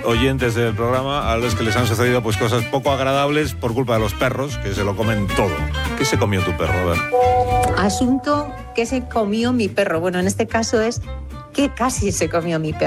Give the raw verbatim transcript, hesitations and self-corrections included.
oyentes del programa a los que les han sucedido pues cosas poco agradables por culpa de los perros, que se lo comen todo. ¿Qué se comió tu perro? A ver. Asunto que se comió mi perro. Bueno, en este caso es que casi se comió mi perro.